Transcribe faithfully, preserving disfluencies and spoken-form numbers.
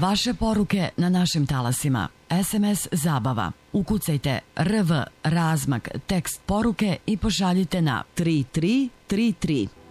Vaše poruke na našim talasima. es em es zabava. Ukucajte R V razmak tekst poruke i pošaljite na tri tri tri tri.